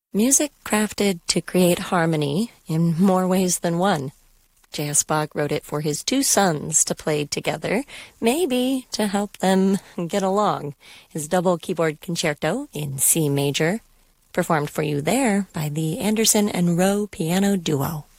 Music crafted to create harmony in more ways than one. J.S. Bach wrote it for his two sons to play together, maybe to help them get along. His double keyboard concerto in C major, performed for you there by the Anderson and Rowe Piano Duo.